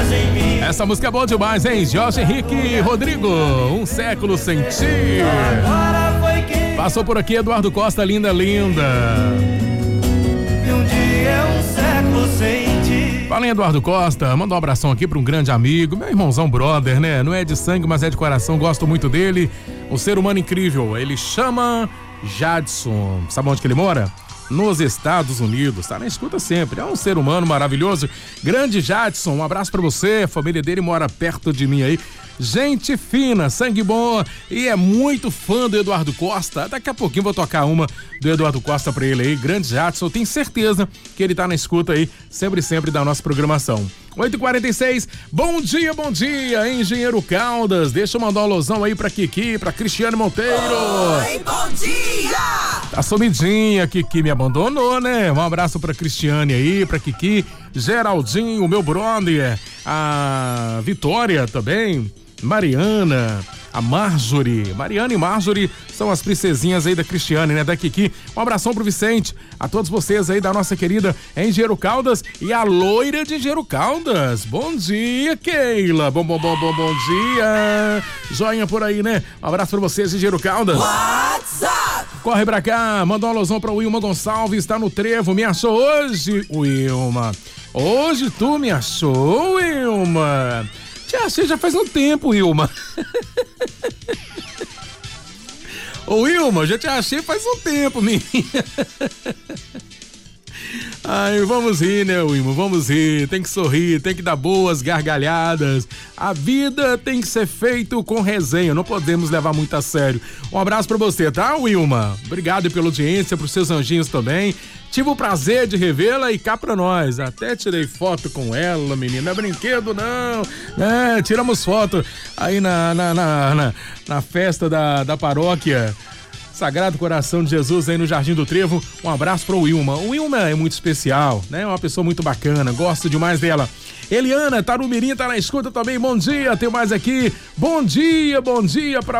Essa música é boa demais, hein? Jorge Henrique Rodrigo, Um Século Sem Ti. Passou por aqui Eduardo Costa, linda. E um dia é um século sem ti. Fala em Eduardo Costa, manda um abração aqui para um grande amigo, meu irmãozão brother, né? Não é de sangue, mas é de coração, gosto muito dele. Um ser humano incrível, ele chama Jadson. Sabe onde que ele mora? Nos Estados Unidos, tá na escuta sempre, é um ser humano maravilhoso. Grande Jadson, um abraço pra você, a família dele mora perto de mim aí. Gente fina, sangue bom e é muito fã do Eduardo Costa. Daqui a pouquinho vou tocar uma do Eduardo Costa pra ele aí. Grande Jadson, tenho certeza que ele tá na escuta aí, sempre da nossa programação. 8h46, bom dia, Engenheiro Caldas. Deixa eu mandar um alôzão aí pra Kiki, pra Cristiane Monteiro. Oi, bom dia! Tá sumidinha, Kiki me abandonou, né? Um abraço pra Cristiane aí, pra Kiki, Geraldinho, meu brother, a Vitória também, Mariana, a Marjorie. Mariana e Marjorie são as princesinhas aí da Cristiane, né? Da Kiki. Um abração pro Vicente, a todos vocês aí da nossa querida Engenheiro Caldas e a loira de Engenheiro Caldas. Bom dia, Keila. Bom dia. Joinha por aí, né? Um abraço pra vocês, Engenheiro Caldas. WhatsApp! Corre pra cá, manda um alôzão pra Wilma Gonçalves, tá no trevo, me achou hoje, Wilma. Hoje tu me achou, Wilma. Te achei já faz um tempo, Wilma. Ô, Wilma, já te achei faz um tempo, menina. Ai, vamos rir, né, Wilma? Vamos rir, tem que sorrir, tem que dar boas gargalhadas. A vida tem que ser feito com resenha, não podemos levar muito a sério. Um abraço pra você, tá, Wilma? Obrigado pela audiência, pros seus anjinhos também. Tive o prazer de revê-la e cá pra nós. Até tirei foto com ela, menina. Não é brinquedo, não. É, tiramos foto aí na festa da paróquia Sagrado Coração de Jesus aí no Jardim do Trevo. Um abraço pro Wilma. O Wilma é muito especial, né? É uma pessoa muito bacana, gosto demais dela. Eliana, tá no Mirim, tá na escuta também. Bom dia, tem mais aqui. Bom dia pra